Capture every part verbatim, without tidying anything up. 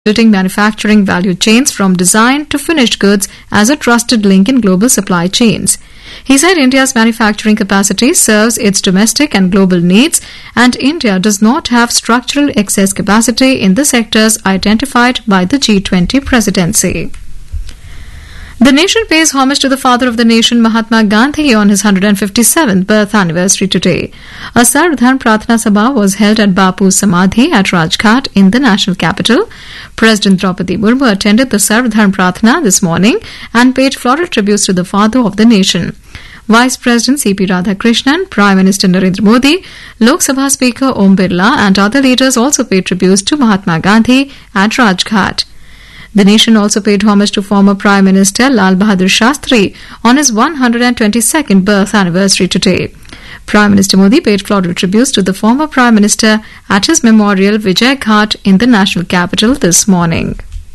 building manufacturing value chains from design to finished goods as a trusted link in global supply chains. He said India's manufacturing capacity serves its domestic and global needs, and India does not have structural excess capacity in the sectors identified by the G twenty presidency. The nation pays homage to the father of the nation, Mahatma Gandhi, on his one hundred fifty-seventh birth anniversary today. A Sarvdharm Prathna Sabha was held at Bapu's Samadhi at Rajghat in the national capital. President Draupadi Murmu attended the Sarvdharm Prathna this morning and paid floral tributes to the father of the nation. Vice President C P Radhakrishnan, Prime Minister Narendra Modi, Lok Sabha Speaker Om Birla and other leaders also paid tributes to Mahatma Gandhi at Rajghat. The nation also paid homage to former Prime Minister Lal Bahadur Shastri on his one hundred twenty-second birth anniversary today. Prime Minister Modi paid floral tributes to the former Prime Minister at his memorial Vijay Ghat in the national capital this morning.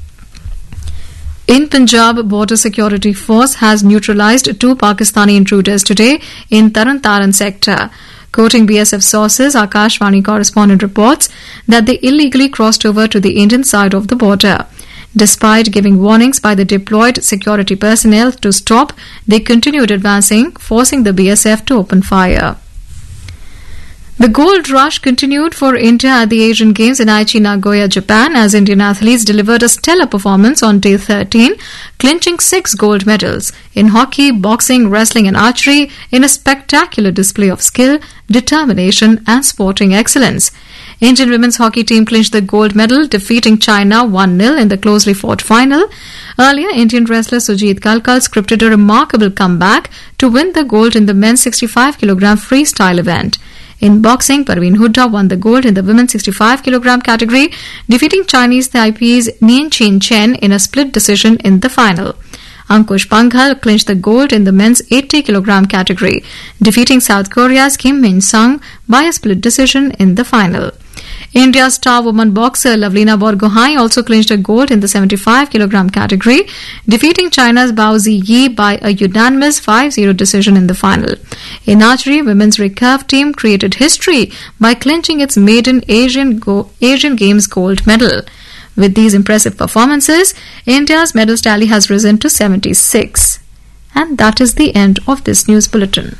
In Punjab, Border Security Force has neutralized two Pakistani intruders today in Taran Taran sector. Quoting B S F sources, Akashvani correspondent reports that they illegally crossed over to the Indian side of the border. Despite giving warnings by the deployed security personnel to stop, they continued advancing, forcing the B S F to open fire. The gold rush continued for India at the Asian Games in Aichi, Nagoya, Japan, as Indian athletes delivered a stellar performance on day thirteen, clinching six gold medals in hockey, boxing, wrestling and archery in a spectacular display of skill, determination and sporting excellence. Indian women's hockey team clinched the gold medal, defeating China one nil in the closely fought final. Earlier, Indian wrestler Sujit Kalkal scripted a remarkable comeback to win the gold in the men's sixty-five kilogram freestyle event. In boxing, Parveen Hooda won the gold in the women's sixty-five kilogram category, defeating Chinese Taipei's Nian Chin Chen in a split decision in the final. Ankush Panghal clinched the gold in the men's eighty kilogram category, defeating South Korea's Kim Min-sung by a split decision in the final. India's star woman boxer Lavlina Borgohain also clinched a gold in the seventy-five kilogram category, defeating China's Bao Ziyi by a unanimous five zero decision in the final. In archery, women's recurve team created history by clinching its maiden Asian, Go- Asian Games gold medal. With these impressive performances, India's medal tally has risen to seventy-six. And that is the end of this news bulletin.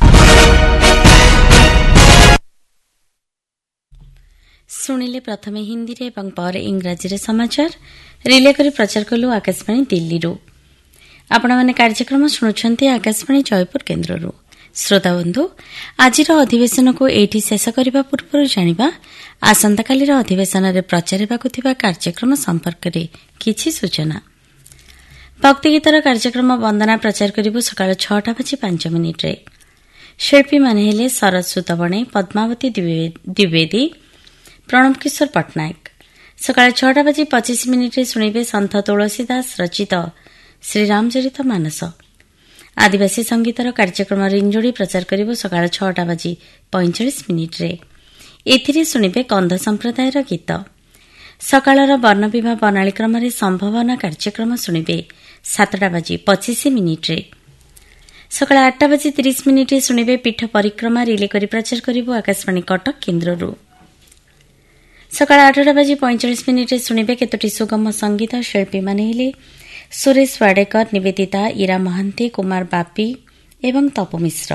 ଶୁଣିଲେ ପ୍ରଥମେ ହିନ୍ଦୀରେ ଏବଂ ପରେ ଇଂରାଜୀରେ ସମାଚାର relay କରି ପ୍ରଚାର କଲୁ ଆକାଶବାଣୀ ଦିଲ୍ଲୀରୁ। ଆପଣମାନେ କାର୍ଯ୍ୟକ୍ରମ ଶୁଣୁଛନ୍ତି ଆକାଶବାଣୀ ଜୟପୁର କେନ୍ଦ୍ରରୁ। ଶ୍ରୋତାବନ୍ଧୁ, ଆଜିର ଅଧିବେଶନକୁ ଏଇଠି ଶେଷ କରିବା ପୂର୍ବରୁ ଜାଣିବା ଆସନ୍ତାକାଲିର ଅଧିବେଶନରେ ପ୍ରଚାର ହେବାକୁ ଥିବା କାର୍ଯ୍ୟକ୍ରମ ସମ୍ପର୍କରେ କିଛି ସୂଚନା। ଭକ୍ତିଗୀତର କାର୍ଯ୍ୟକ୍ରମ ବନ୍ଦନା ପ୍ରଚାର କରିବୁ ସକାଳ ଛଅଟା ବାଜି ପାଞ୍ଚ ମିନିଟ୍ରେ। ଶିଳ୍ପୀମାନେ ହେଲେ ଶରତ ସୁତବଣେ, ପଦ୍ମାବତୀ ଦ୍ୱିବେଦୀ, ପ୍ରଣବ କିଶୋର ପଟ୍ଟନାୟକ। ସକାଳ ଛଅଟା ବାଜି ପଚିଶ ମିନିଟ୍ରେ ଶୁଣିବେ ସନ୍ଥ ତୁଳସୀ ଦାସ ରଚିତ ଶ୍ରୀରାମଚରିତ ମାନସ। ଆଦିବାସୀ ସଙ୍ଗୀତର କାର୍ଯ୍ୟକ୍ରମ ରିଞ୍ଜୋଡ଼ି ପ୍ରଚାର କରିବ ସକାଳ ଛଅଟା ବାଜି ପଇଁଚାଳିଶ ମିନିଟ୍ରେ। ଏଥିରେ ଶୁଣିବେ କନ୍ଧ ସମ୍ପ୍ରଦାୟର ଗୀତ। ସକାଳର ବର୍ଣ୍ଣବିଭା ବର୍ଣ୍ଣାଳୀ କ୍ରମରେ ସମ୍ଭାବନା କାର୍ଯ୍ୟକ୍ରମ ଶୁଣିବେ ସାତଟା ବାଜି ପଚିଶ ମିନିଟ୍ରେ। ସକାଳ ଆଠଟା ବାଜି ତିରିଶ ମିନିଟ୍ରେ ଶୁଣିବେ ପୀଠ ପରିକ୍ରମା ରିଲେ କରି ପ୍ରଚାର କରିବ ଆକାଶବାଣୀ କଟକ କେନ୍ଦ୍ରରୁ। ସକାଳ ଆଠଟା ବାଜି ପଇଁଚାଳିଶ ମିନିଟ୍ରେ ଶୁଣିବେ କେତୋଟି ସୁଗମ ସଙ୍ଗୀତ। ଶିଳ୍ପୀମାନେ ହେଲେ ସୁରେଶ ୱାଡେକର, ନିବେଦିତା, ଇରା ମହାନ୍ତି, କୁମାର ବାପି ଏବଂ ତପୁ ମିଶ୍ର।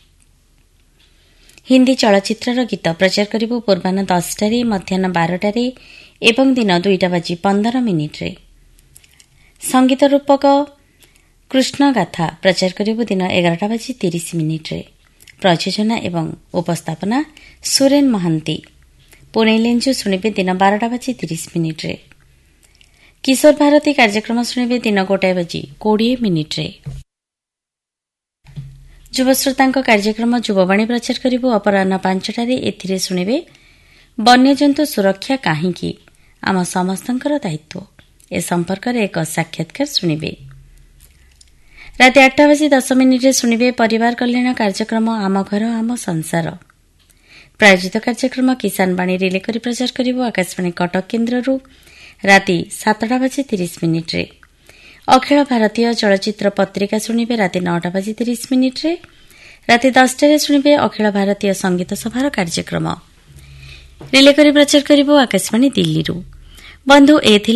ହିନ୍ଦୀ ଚଳଚ୍ଚିତ୍ରର ଗୀତ ପ୍ରଚାର କରିବୁ ପୂର୍ବାହ୍ନ ଦଶଟାରେ, ମଧ୍ୟାହ୍ନ ବାରଟାରେ ଏବଂ ଦିନ ଦୁଇଟା ବାଜି ପନ୍ଦର ମିନିଟ୍ରେ। ସଙ୍ଗୀତ ରୂପକ କୃଷ୍ଣଗାଥା ପ୍ରଚାର କରିବୁ ଦିନ ଏଗାରଟା ବାଜି ତିରିଶ ମିନିଟ୍ରେ। ପ୍ରଯୋଜନା ଏବଂ ଉପସ୍ଥାପନା ସୁରେନ ମହାନ୍ତି। ପୁଣେ ଲେଞ୍ଜୁ ଶୁଣିବେ ଦିନ ବାରଟା ବାଜି ତିରିଶ ମିନିଟ୍ରେ। କିଶୋର ଭାରତୀ କାର୍ଯ୍ୟକ୍ରମ ଶୁଣିବେ ଦିନ ଗୋଟାଏ ବାଜି କୋଡ଼ିଏ ମିନିଟ୍ରେ। ଯୁବଶ୍ରୋତାଙ୍କ କାର୍ଯ୍ୟକ୍ରମ ଯୁବବାଣୀ ପ୍ରଚାର କରିବୁ ଅପରାହ୍ନ ପାଞ୍ଚଟାରେ। ଏଥିରେ ଶୁଣିବେ ବନ୍ୟଜନ୍ତୁ ସୁରକ୍ଷା କାହିଁକି ଆମ ସମସ୍ତଙ୍କର ଦାୟିତ୍ୱ, ଏ ସମ୍ପର୍କରେ ଏକ ସାକ୍ଷାତକାର ଶୁଣିବେ। ରାତି ଆଠଟା ବାଜି ଦଶ ମିନିଟ୍ରେ ଶୁଣିବେ ପରିବାର କଲ୍ୟାଣ କାର୍ଯ୍ୟକ୍ରମ ଆମ ଘର ଆମ ସଂସାର। ପ୍ରାୟୋଜିତ କାର୍ଯ୍ୟକ୍ରମ କିଷାନ ବାଣୀ ରିଲେ କରି ପ୍ରଚାର କରିବ ଆକାଶବାଣୀ କଟକ କେନ୍ଦ୍ରରୁ ରାତି ସାତଟା ବାଜି ତିରିଶ ମିନିଟ୍ରେ। ଅଖିଳ ଭାରତୀୟ ଚଳଚ୍ଚିତ୍ର ପତ୍ରିକା ଶୁଣିବେ ରାତି ନଅଟା ବାଜି ତିରିଶ ମିନିଟ୍ରେ। ରାତି ଦଶଟାରେ ଶୁଣିବେ ଅଖିଳ ଭାରତୀୟ ସଙ୍ଗୀତ ସଭାର କାର୍ଯ୍ୟକ୍ରମ ରିଲେ କରି ପ୍ରଚାର କରିବ ଆକାଶବାଣୀ ଦିଲ୍ଲୀରୁ। ବନ୍ଧୁ ଏ